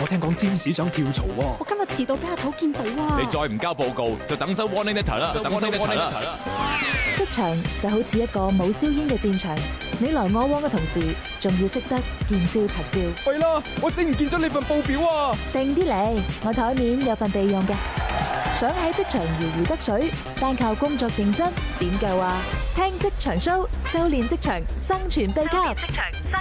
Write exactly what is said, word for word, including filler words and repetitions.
聽講占士想跳槽喎。 我今日遲到俾阿頭見到啊！ 你再唔交報告，就等收 warning letter 啦，就等收 warning letter 啦。 職場就好似一個冇硝煙嘅戰場，你來我往嘅同時，仲要識得見招拆招。 喂啦，我整唔見咗你份報表啊！ 定啲嚟，我台面有份備用嘅。想喺職場如魚得水，單靠工作認真點夠啊？聽職場 show，修煉職場生存秘笈。